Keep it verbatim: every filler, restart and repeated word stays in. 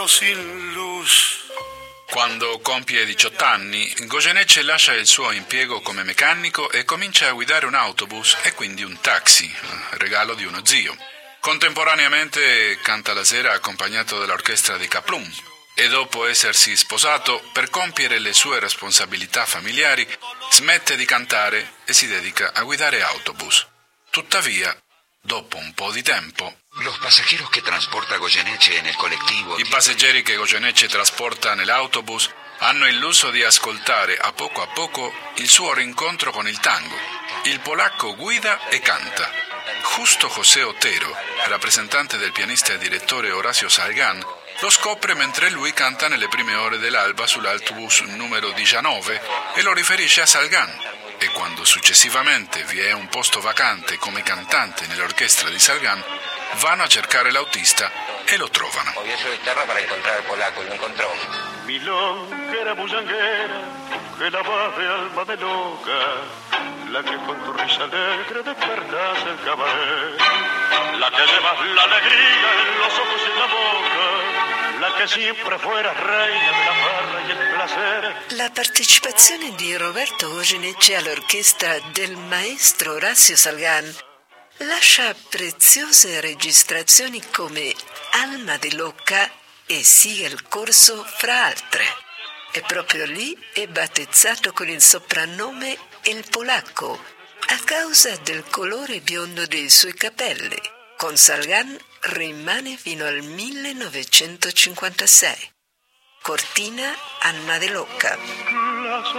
cielo sin luz. Quando compie diciotto anni, Goyeneche lascia il suo impiego come meccanico e comincia a guidare un autobus e quindi un taxi, regalo di uno zio. Contemporaneamente canta la sera accompagnato dall'orchestra di Kaplum e dopo essersi sposato, per compiere le sue responsabilità familiari, smette di cantare e si dedica a guidare autobus. Tuttavia, dopo un po' di tempo, Los pasajeros que transporta Goyeneche en el colectivo... I passeggeri che Goyeneche trasporta nell'autobus hanno illuso di ascoltare a poco a poco il suo rincontro con il tango. Il polacco guida e canta. Justo José Otero, rappresentante del pianista e direttore Horacio Salgán, lo scopre mentre lui canta nelle prime ore dell'alba sull'autobus numero diciannove e lo riferisce a Salgán. E quando successivamente vi è un posto vacante come cantante nell'orchestra di Salgán, vanno a cercare l'autista e lo trovano. Milonguera bullanguera, que la va de alma de loca, la que con tu risa alegre despertas el cabaret, la que llevas la alegría en los ojos y en la boca, la que siempre fuera reina de la farra y el placer. La partecipazione di Roberto Goyeneche all'orchestra del maestro Horacio Salgán lascia preziose registrazioni come Alma de Loca e Sigue il corso fra altre. E proprio lì è battezzato con il soprannome Il Polacco, a causa del colore biondo dei suoi capelli. Con Salgán rimane fino al millenovecentocinquantasei. Cortina Alma de Loca.